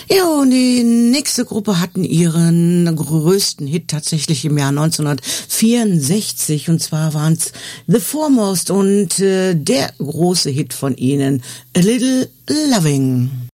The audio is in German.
Ja, und die nächste Gruppe hatten ihren größten Hit tatsächlich im Jahr 1964 und zwar waren es The Foremost und der große Hit von ihnen, A Little Loving.